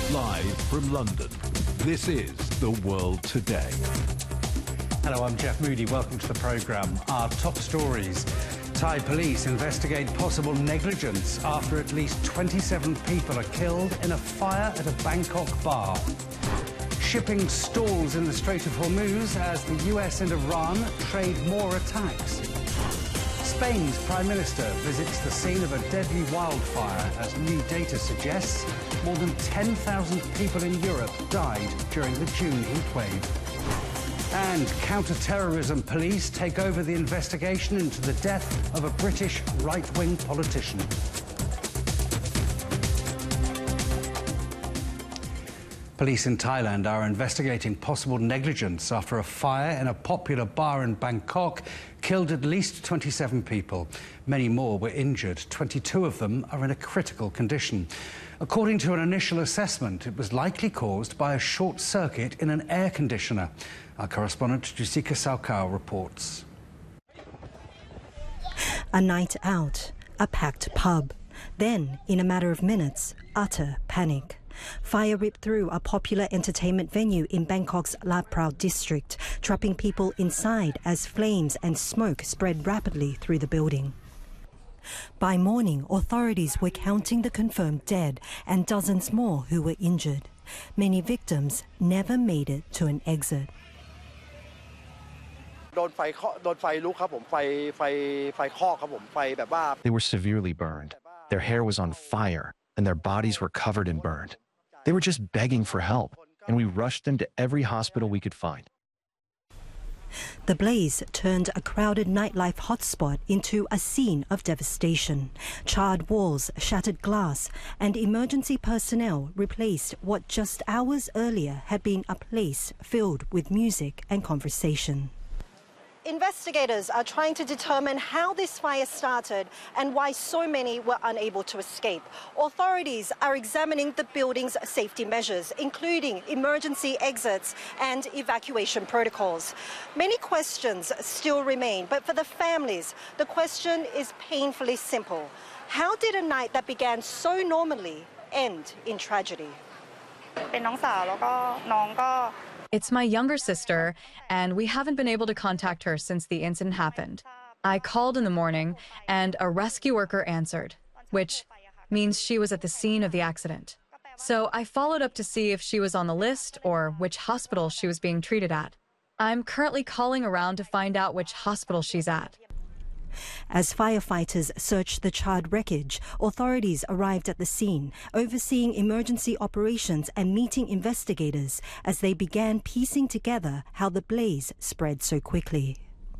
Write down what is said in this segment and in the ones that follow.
Live from London, this is The World Today. Hello, I'm Jeff Moody. Welcome to the programme. Our top stories. Thai police investigate possible negligence after at least 27 people are killed in a fire at a Bangkok bar. Shipping stalls in the Strait of Hormuz as the US and Iran trade more attacks. Spain's Prime Minister visits the scene of a deadly wildfire as new data suggests more than 10,000 people in Europe died during the June heatwave. And counter-terrorism police take over the investigation into the death of a British right-wing politician. Police in Thailand are investigating possible negligence after a fire in a popular bar in Bangkok killed at least 27 people. Many more were injured. 22 of them are in a critical condition. According to an initial assessment, it was likely caused by a short circuit in an air conditioner. Our correspondent Jessica Salkau reports. A night out, a packed pub. Then, in a matter of minutes, utter panic. Fire ripped through a popular entertainment venue in Bangkok's La Prao district, trapping people inside as flames and smoke spread rapidly through the building. By morning, authorities were counting the confirmed dead and dozens more who were injured. Many victims never made it to an exit. They were severely burned. Their hair was on fire, and their bodies were covered and burned. They were just begging for help, and we rushed them to every hospital we could find. The blaze turned a crowded nightlife hotspot into a scene of devastation. Charred walls, shattered glass, and emergency personnel replaced what just hours earlier had been a place filled with music and conversation. Investigators are trying to determine how this fire started and why so many were unable to escape. Authorities are examining the building's safety measures, including emergency exits and evacuation protocols. Many questions still remain, but for the families, the question is painfully simple. How did a night that began so normally end in tragedy? It's my younger sister, and we haven't been able to contact her since the incident happened. I called in the morning, and a rescue worker answered, which means she was at the scene of the accident. So I followed up to see if she was on the list or which hospital she was being treated at. I'm currently calling around to find out which hospital she's at. As firefighters searched the charred wreckage, authorities arrived at the scene, overseeing emergency operations and meeting investigators as they began piecing together how the blaze spread so quickly.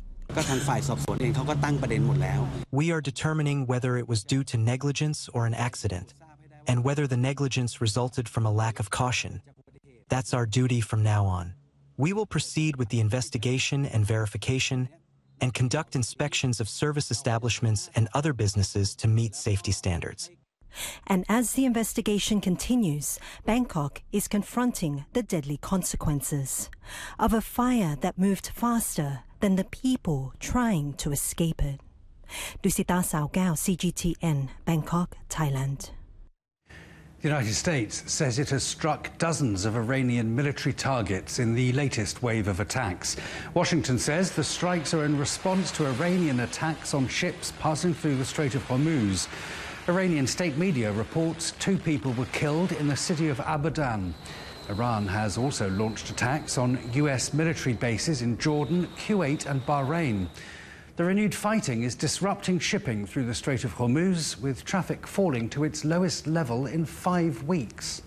We are determining whether it was due to negligence or an accident, and whether the negligence resulted from a lack of caution. That's our duty from now on. We will proceed with the investigation and verification and conduct inspections of service establishments and other businesses to meet safety standards. And as the investigation continues, Bangkok is confronting the deadly consequences of a fire that moved faster than the people trying to escape it. Dusita Salkau, CGTN, Bangkok, Thailand. The United States says it has struck dozens of Iranian military targets in the latest wave of attacks. Washington says the strikes are in response to Iranian attacks on ships passing through the Strait of Hormuz. Iranian state media reports 2 people were killed in the city of Abadan. Iran has also launched attacks on US military bases in Jordan, Kuwait and Bahrain. The renewed fighting is disrupting shipping through the Strait of Hormuz, with traffic falling to its lowest level in 5 weeks.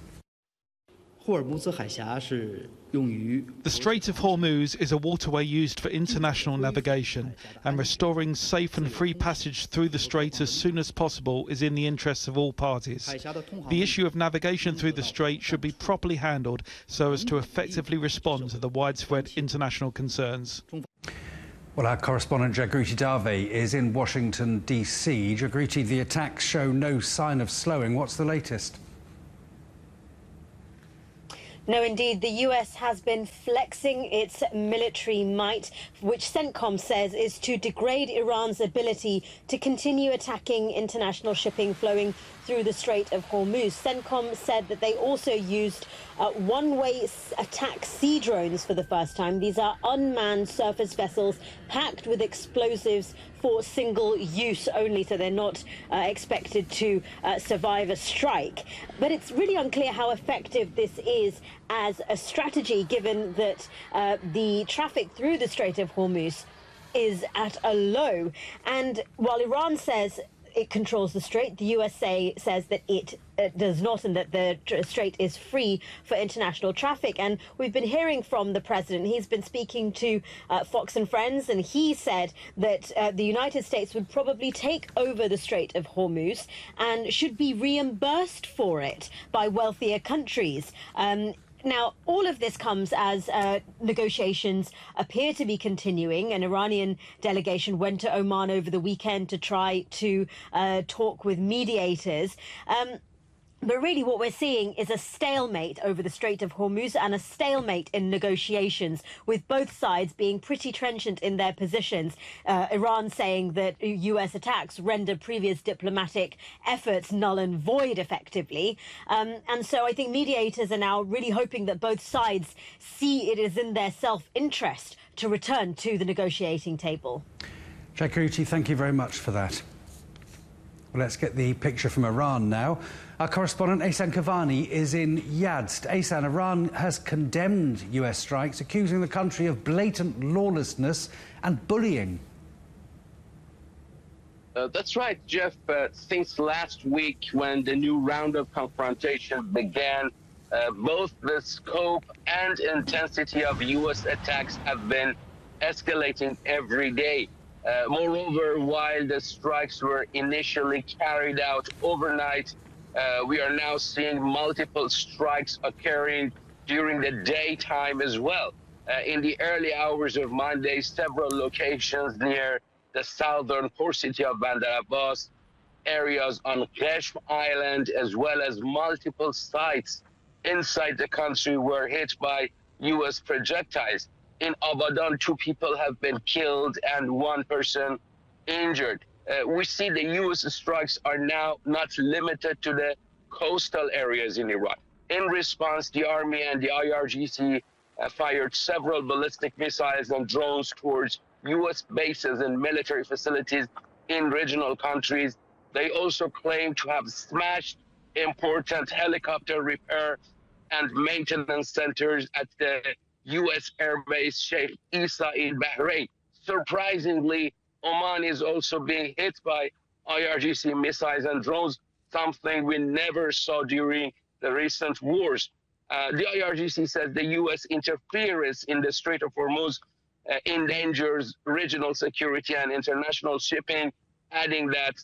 The Strait of Hormuz is a waterway used for international navigation, and restoring safe and free passage through the strait as soon as possible is in the interests of all parties. The issue of navigation through the strait should be properly handled so as to effectively respond to the widespread international concerns. Well, our correspondent Jagriti Dave is in Washington, D.C. Jagriti, the attacks show no sign of slowing. What's the latest? No, indeed. The US has been flexing its military might, which CENTCOM says is to degrade Iran's ability to continue attacking international shipping flowing through the Strait of Hormuz. CENTCOM said that they also used one-way attack sea drones for the first time. These are unmanned surface vessels packed with explosives for single use only, so they're not expected to survive a strike. But it's really unclear how effective this is as a strategy, given that the traffic through the Strait of Hormuz is at a low. And while Iran says it controls the strait, the USA says that it does not, and that the strait is free for international traffic. And we've been hearing from the president. He's been speaking to Fox and Friends, and he said that the United States would probably take over the Strait of Hormuz and should be reimbursed for it by wealthier countries. Now, all of this comes as negotiations appear to be continuing. An Iranian delegation went to Oman over the weekend to try to talk with mediators. But really what we're seeing is a stalemate over the Strait of Hormuz and a stalemate in negotiations, with both sides being pretty trenchant in their positions. Iran saying that US attacks render previous diplomatic efforts null and void effectively. And so I think mediators are now really hoping that both sides see it is in their self-interest to return to the negotiating table. Jakuti, thank you very much for that. Well, let's get the picture from Iran now. Our correspondent Ehsan Kavani is in Yazd. Ehsan, Iran has condemned US strikes, accusing the country of blatant lawlessness and bullying. That's right, Jeff. Since last week, when the new round of confrontation began, both the scope and intensity of US attacks have been escalating every day. Moreover, while the strikes were initially carried out overnight, we are now seeing multiple strikes occurring during the daytime as well. In the early hours of Monday, several locations near the southern port city of Bandar Abbas, areas on Qeshm Island, as well as multiple sites inside the country were hit by U.S. projectiles. In Abadan, 2 people have been killed and 1 person injured. We see the U.S. strikes are now not limited to the coastal areas in Iraq. In response, the Army and the IRGC fired several ballistic missiles and drones towards U.S. bases and military facilities in regional countries. They also claim to have smashed important helicopter repair and maintenance centers at the U.S. airbase Sheikh Isa in Bahrain. Surprisingly, Oman is also being hit by IRGC missiles and drones, something we never saw during the recent wars. The IRGC says the U.S. interference in the Strait of Hormuz endangers regional security and international shipping, adding that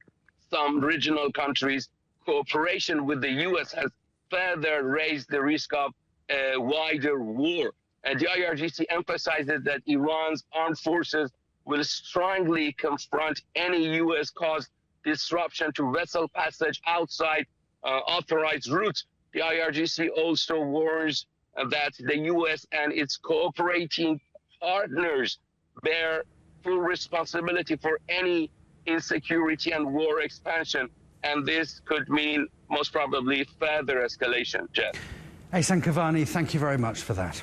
some regional countries' cooperation with the U.S. has further raised the risk of a wider war. And the IRGC emphasizes that Iran's armed forces will strongly confront any U.S.-caused disruption to vessel passage outside authorized routes. The IRGC also warns that the U.S. and its cooperating partners bear full responsibility for any insecurity and war expansion, and this could mean most probably further escalation. Jeff. Ehsan Kavani, thank you very much for that.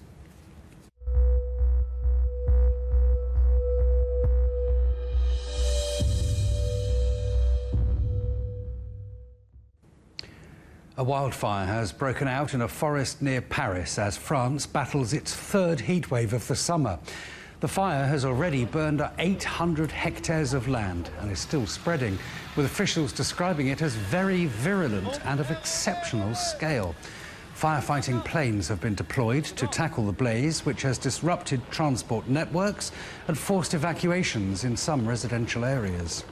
A wildfire has broken out in a forest near Paris as France battles its 3rd heatwave of the summer. The fire has already burned 800 hectares of land and is still spreading, with officials describing it as very virulent and of exceptional scale. Firefighting planes have been deployed to tackle the blaze, which has disrupted transport networks and forced evacuations in some residential areas.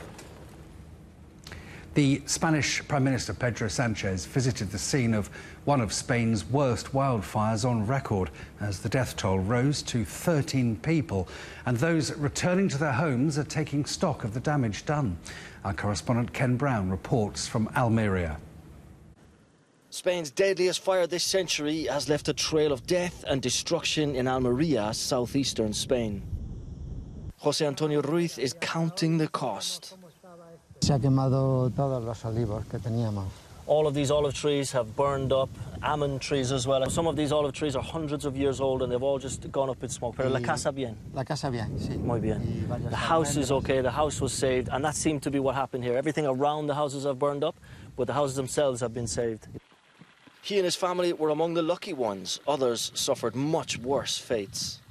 The Spanish Prime Minister Pedro Sanchez visited the scene of one of Spain's worst wildfires on record as the death toll rose to 13 people, and those returning to their homes are taking stock of the damage done. Our correspondent Ken Brown reports from Almeria. Spain's deadliest fire this century has left a trail of death and destruction in Almeria, southeastern Spain. José Antonio Ruiz is counting the cost. Se ha quemado todos los olivos que teníamos. All of these olive trees have burned up, almond trees as well. Some of these olive trees are hundreds of years old and they've all just gone up in smoke. Pero la casa bien. La casa bien, sí. Muy bien. The house is okay, the house was saved, and that seemed to be what happened here. Everything around the houses have burned up, but the houses themselves have been saved. He and his family were among the lucky ones. Others suffered much worse fates.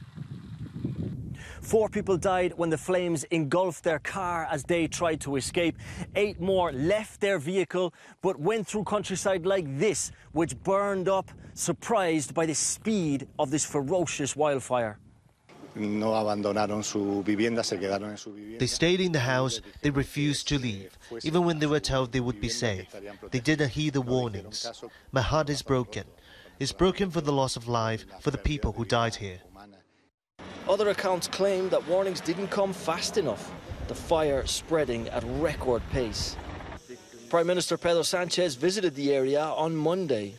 4 people died when the flames engulfed their car as they tried to escape. 8 more left their vehicle but went through countryside like this, which burned up, surprised by the speed of this ferocious wildfire. No abandonaron su vivienda, se quedaron en su vivienda. They stayed in the house, they refused to leave, even when they were told they would be safe. They didn't heed the warnings. My heart is broken. It's broken for the loss of life, for the people who died here. Other accounts claim that warnings didn't come fast enough, the fire spreading at record pace. Prime Minister Pedro Sánchez visited the area on Monday.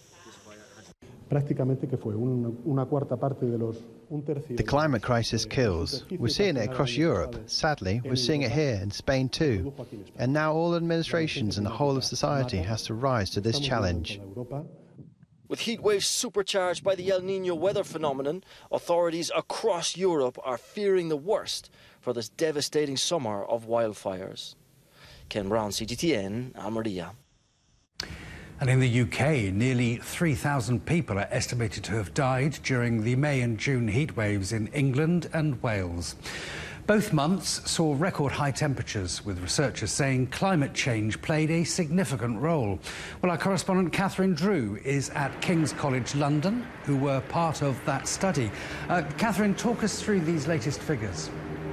The climate crisis kills. We're seeing it across Europe. Sadly, we're seeing it here in Spain too. And now all administrations and the whole of society has to rise to this challenge. With heat waves supercharged by the El Niño weather phenomenon, authorities across Europe are fearing the worst for this devastating summer of wildfires. Ken Brown, CGTN, Almería. And in the UK, nearly 3,000 people are estimated to have died during the May and June heat waves in England and Wales. Both months saw record high temperatures, with researchers saying climate change played a significant role. Well, our correspondent Catherine Drew is at King's College London, who were part of that study. Catherine, talk us through these latest figures.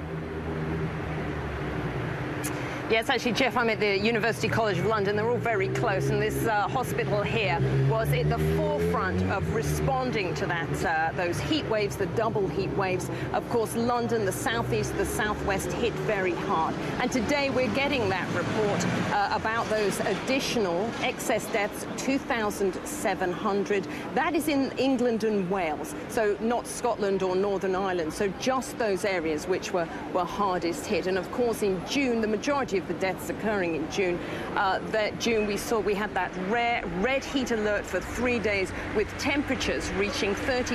Yes, actually, Jeff, I'm at the University College of London. They're all very close, and this hospital here was at the forefront of responding to that those heat waves, the double heat waves. Of course, London, the southeast, the southwest hit very hard. And today we're getting that report about those additional excess deaths, 2,700. That is in England and Wales, so not Scotland or Northern Ireland. So just those areas which were hardest hit. And of course, in June, the majority of the deaths occurring in June. We had that rare red heat alert for 3 days with temperatures reaching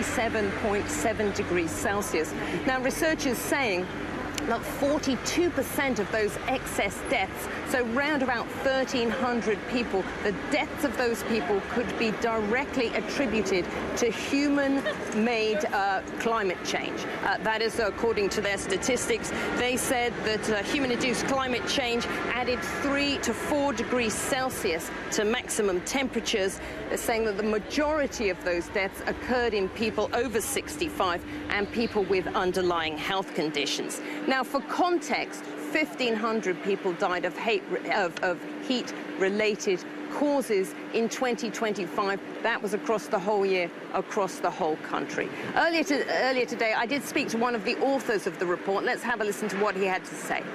37.7 degrees Celsius. Now, researchers saying that 42% of those excess deaths, so round about 1,300 people, the deaths of those people could be directly attributed to human-made climate change. That is according to their statistics. They said that human-induced climate change added 3 to 4 degrees Celsius to maximum temperatures. They're saying that the majority of those deaths occurred in people over 65 and people with underlying health conditions. Now, for context, 1,500 people died of heat-related causes in 2025. That was across the whole year, across the whole country. Earlier today, I did speak to one of the authors of the report. Let's have a listen to what he had to say.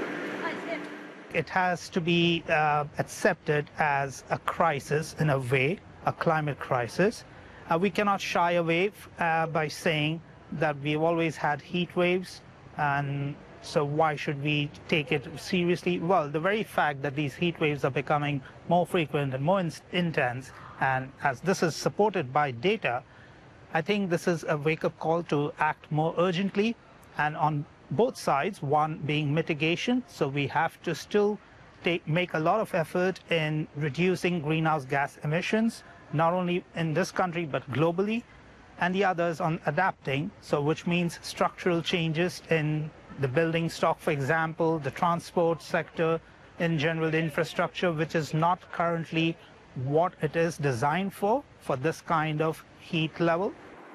It has to be accepted as a crisis in a way, a climate crisis. We cannot shy away by saying that we've always had heat waves, and so why should we take it seriously? Well, the very fact that these heat waves are becoming more frequent and more intense, and as this is supported by data, I think this is a wake-up call to act more urgently, and on both sides, one being mitigation, so we have to still make a lot of effort in reducing greenhouse gas emissions, not only in this country but globally, and the others on adapting, so which means structural changes in the building stock, for example, the transport sector, in general the infrastructure, which is not currently what it is designed for this kind of heat level.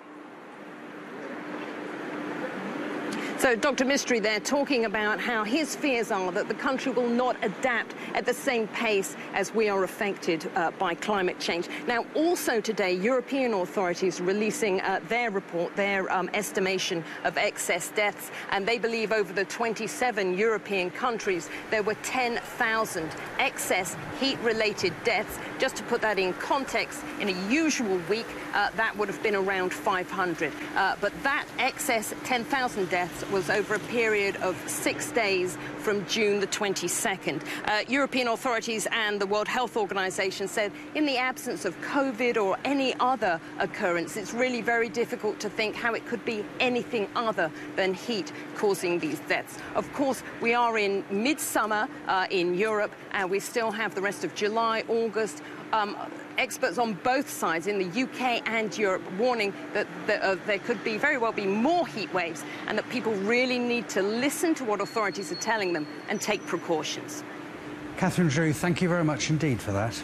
So Dr. Mistry there talking about how his fears are that the country will not adapt at the same pace as we are affected by climate change. Now, also today, European authorities releasing their report, their estimation of excess deaths, and they believe over the 27 European countries there were 10,000 excess heat-related deaths. Just to put that in context, in a usual week, that would have been around 500. But that excess 10,000 deaths was over a period of 6 days from June the 22nd. European authorities and the World Health Organization said in the absence of COVID or any other occurrence, it's really very difficult to think how it could be anything other than heat causing these deaths. Of course, we are in midsummer in Europe, and we still have the rest of July, August. Experts on both sides, in the UK and Europe, warning that there could very well be more heat waves, and that people really need to listen to what authorities are telling them and take precautions. Catherine Drew, thank you very much indeed for that.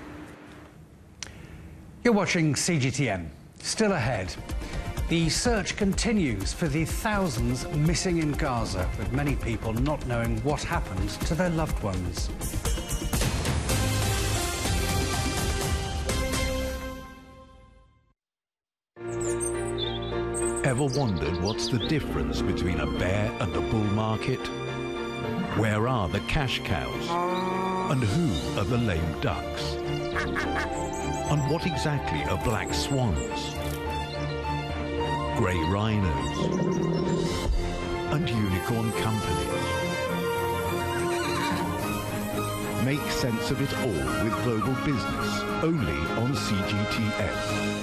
You're watching CGTN. Still ahead, the search continues for the thousands missing in Gaza, with many people not knowing what happened to their loved ones. Ever wondered what's the difference between a bear and a bull market? Where are the cash cows? And who are the lame ducks? And what exactly are black swans? Grey rhinos? And unicorn companies? Make sense of it all with Global Business, only on CGTN.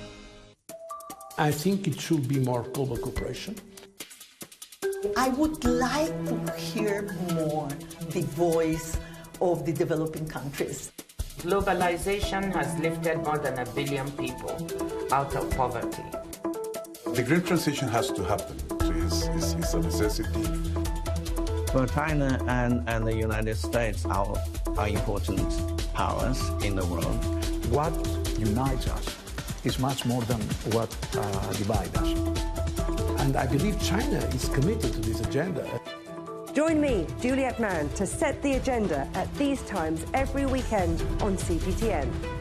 I think it should be more global cooperation. I would like to hear more the voice of the developing countries. Globalization has lifted more than 1 billion people out of poverty. The green transition has to happen. It's a necessity. For China and the United States are important powers in the world. What unites us is much more than what divides us. And I believe China is committed to this agenda. Join me, Juliet Mann, to set the agenda at these times every weekend on CGTN.